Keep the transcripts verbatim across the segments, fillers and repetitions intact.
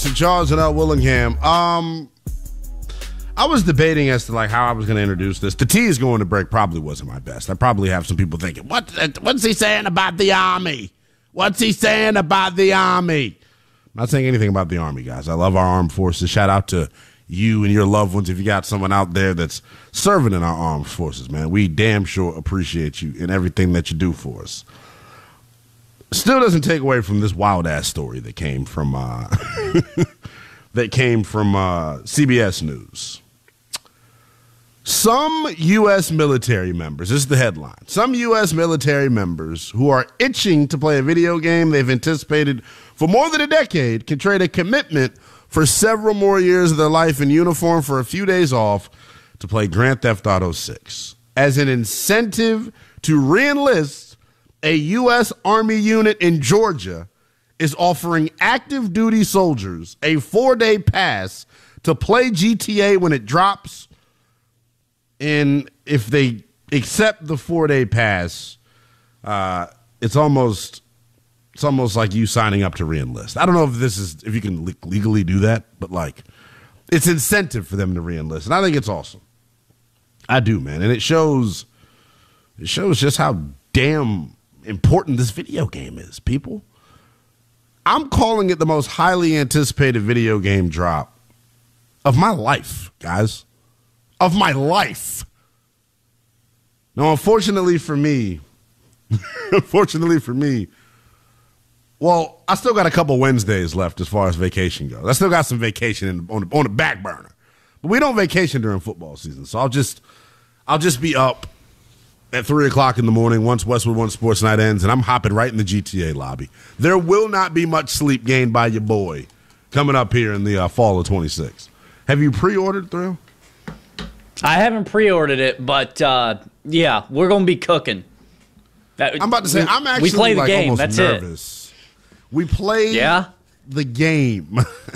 To Charles and L. Willingham. Um, I was debating as to like how I was going to introduce this. The T is going to break probably wasn't my best. I probably have some people thinking, what, what's he saying about the Army? What's he saying about the Army? I'm not saying anything about the Army, guys. I love our armed forces. Shout out to you and your loved ones if you got someone out there that's serving in our armed forces, man. We damn sure appreciate you and everything that you do for us. Still doesn't take away from this wild ass story that came from uh, that came from uh, C B S News. Some U S military members, this is the headline, some U S military members who are itching to play a video game they've anticipated for more than a decade can trade a commitment for several more years of their life in uniform for a few days off to play Grand Theft Auto six. As an incentive to re-enlist, a U S Army unit in Georgia is offering active duty soldiers a four-day pass to play G T A when it drops. And if they accept the four-day pass, uh, it's almost it's almost like you signing up to re-enlist. I don't know if this is if you can le- legally do that, but like it's incentive for them to re-enlist, and I think it's awesome. I do, man, and it shows it shows just how damn important this video game is, people. I'm calling it the most highly anticipated video game drop of my life, guys. Of my life. Now, unfortunately for me, unfortunately for me, well, I still got a couple Wednesdays left as far as vacation goes. I still got some vacation in, on, the, on the back burner. But we don't vacation during football season, so I'll just I'll just be up at three o'clock in the morning once Westwood One Sports Night ends, and I'm hopping right in the G T A lobby. There will not be much sleep gained by your boy coming up here in the uh, fall of twenty-six. Have you pre-ordered, Thrill? I haven't pre-ordered it, but uh, yeah, we're going to be cooking. That, I'm about to say, we, I'm actually we play the like game. almost That's nervous. It. We play yeah? the game.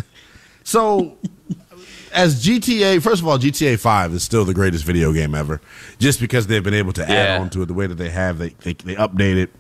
So, as G T A, first of all, G T A five is still the greatest video game ever, just because they've been able to add yeah. on to it the way that they have. They, they they update it.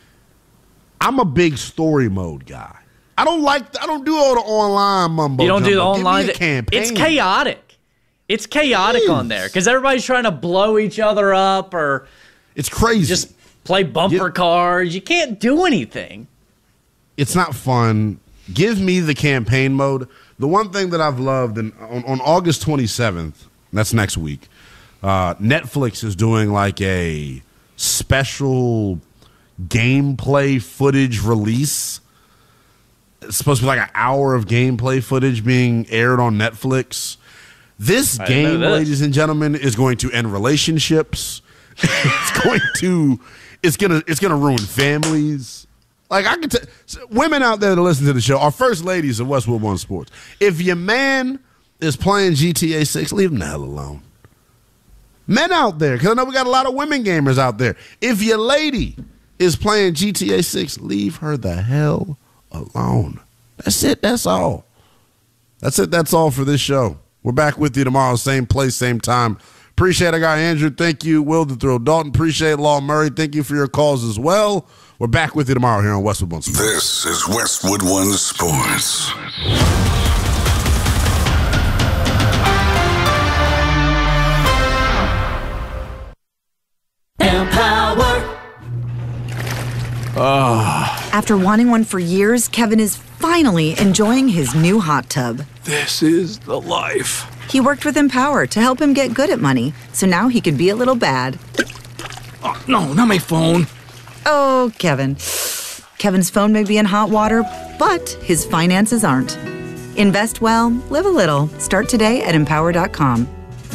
I'm a big story mode guy. I don't like. I don't do all the online mumbo. You don't jumbo. do the online. Give me a campaign. It's chaotic. It's chaotic Jeez. on there because everybody's trying to blow each other up or it's crazy. Just play bumper Get, cars. You can't do anything. It's not fun. Give me the campaign mode. The one thing that I've loved, and on, on August twenty-seventh, that's next week, uh, Netflix is doing like a special gameplay footage release. It's supposed to be like an hour of gameplay footage being aired on Netflix. This I game, this. ladies and gentlemen, is going to end relationships. it's going to, it's gonna, it's gonna ruin families. Like I can tell, women out there that listen to the show are first ladies of Westwood One Sports. If your man is playing G T A six, leave him the hell alone. Men out there, because I know we got a lot of women gamers out there. If your lady is playing G T A six, leave her the hell alone. That's it. That's all. That's it. That's all for this show. We're back with you tomorrow, same place, same time. Appreciate I got Andrew. Thank you, Will the Thrill Dalton. Appreciate Law Murray. Thank you for your calls as well. We're back with you tomorrow here on Westwood One Sports. This is Westwood One Sports. Empower. Oh. After wanting one for years, Kevin is finally enjoying his new hot tub. This is the life. He worked with Empower to help him get good at money, so now he can be a little bad. Oh, no, not my phone. Oh, Kevin. Kevin's phone may be in hot water, but his finances aren't. Invest well, live a little. Start today at empower dot com.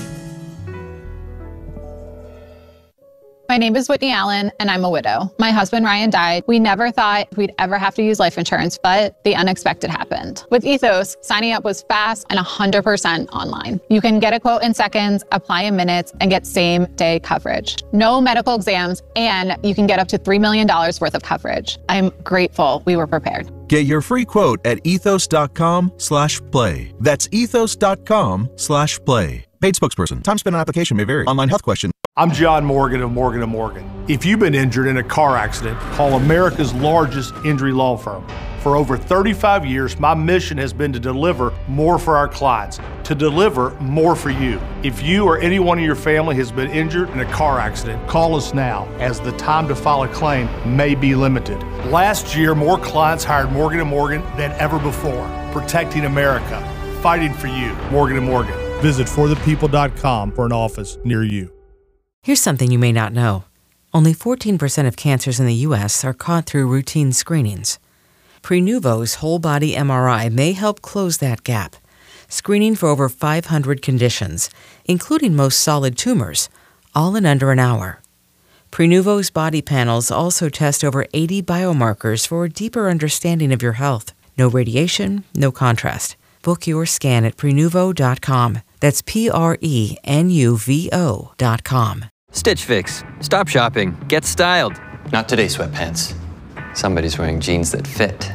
My name is Whitney Allen, and I'm a widow. My husband, Ryan, died. We never thought we'd ever have to use life insurance, but the unexpected happened. With Ethos, signing up was fast and one hundred percent online. You can get a quote in seconds, apply in minutes, and get same-day coverage. No medical exams, and you can get up to three million dollars worth of coverage. I'm grateful we were prepared. Get your free quote at ethos dot com slash play. That's ethos dot com slash play. Paid spokesperson. Time spent on application may vary. Online health question. I'm John Morgan of Morgan and Morgan. If you've been injured in a car accident, call America's largest injury law firm. For over thirty-five years, my mission has been to deliver more for our clients, to deliver more for you. If you or anyone in your family has been injured in a car accident, call us now, as the time to file a claim may be limited. Last year, more clients hired Morgan and Morgan than ever before, protecting America, fighting for you. Morgan and Morgan. Visit for the people dot com for an office near you. Here's something you may not know. Only fourteen percent of cancers in the U S are caught through routine screenings. Prenuvo's whole-body M R I may help close that gap, screening for over five hundred conditions, including most solid tumors, all in under an hour. Prenuvo's body panels also test over eighty biomarkers for a deeper understanding of your health. No radiation, no contrast. Book your scan at Prenuvo dot com. That's P R E N U V O dot com. Stitch Fix. Stop shopping. Get styled. Not today, sweatpants. Somebody's wearing jeans that fit.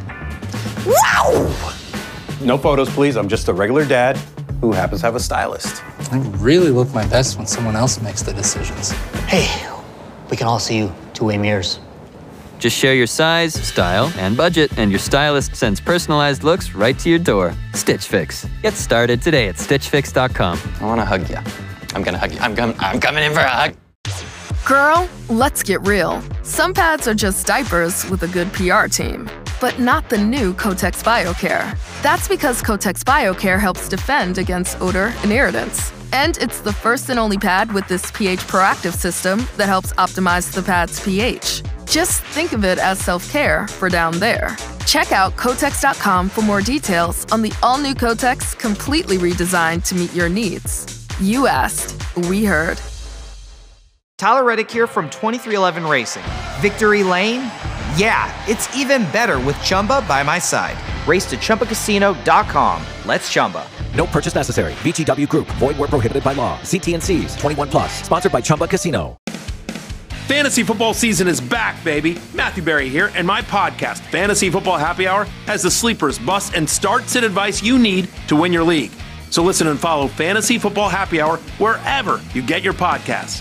Wow! No photos, please. I'm just a regular dad who happens to have a stylist. I really look my best when someone else makes the decisions. Hey, we can all see you two-way mirrors. Just share your size, style, and budget, and your stylist sends personalized looks right to your door. Stitch Fix. Get started today at Stitch Fix dot com. I want to hug you. I'm going to hug you. I'm, com- I'm coming in for a hug. Girl, let's get real. Some pads are just diapers with a good P R team, but not the new Kotex BioCare. That's because Kotex BioCare helps defend against odor and irritants. And it's the first and only pad with this pH proactive system that helps optimize the pad's pH. Just think of it as self-care for down there. Check out Kotex dot com for more details on the all-new Kotex, completely redesigned to meet your needs. You asked, we heard. Tyler Reddick here from twenty-three eleven Racing. Victory Lane? Yeah, it's even better with Chumba by my side. Race to Chumba Casino dot com. Let's Chumba. No purchase necessary. V G W Group. Void where prohibited by law. See T and C's. twenty-one plus. Sponsored by Chumba Casino. Fantasy football season is back, baby. Matthew Berry here, and my podcast, Fantasy Football Happy Hour, has the sleepers, busts, and starts and advice you need to win your league. So listen and follow Fantasy Football Happy Hour wherever you get your podcasts.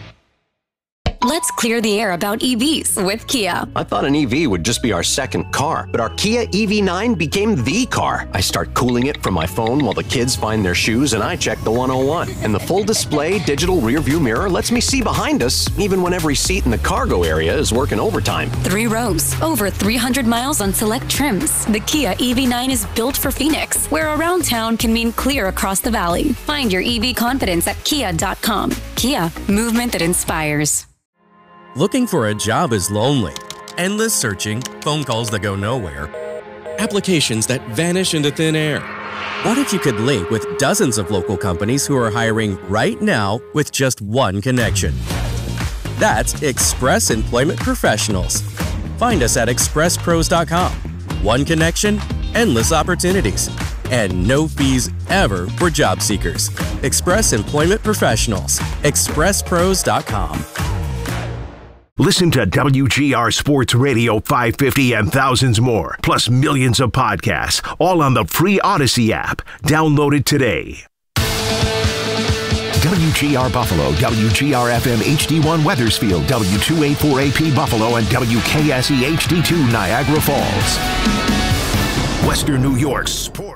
Let's clear the air about E Vs with Kia. I thought an E V would just be our second car, but our Kia E V nine became the car. I start cooling it from my phone while the kids find their shoes, and I check the one oh one. And the full display digital rear view mirror lets me see behind us, even when every seat in the cargo area is working overtime. Three rows, over three hundred miles on select trims. The Kia E V nine is built for Phoenix, where around town can mean clear across the valley. Find your E V confidence at Kia dot com. Kia, movement that inspires. Looking for a job is lonely. Endless searching, phone calls that go nowhere, applications that vanish into thin air. What if you could link with dozens of local companies who are hiring right now with just one connection? That's Express Employment Professionals. Find us at express pros dot com. One connection, endless opportunities, and no fees ever for job seekers. Express Employment Professionals. express pros dot com. Listen to W G R Sports Radio five fifty and thousands more, plus millions of podcasts, all on the free Odyssey app. Download it today. W G R Buffalo, W G R F M H D one Wethersfield, W two eighty-four A P Buffalo, and W K S E H D two Niagara Falls. Western New York Sports.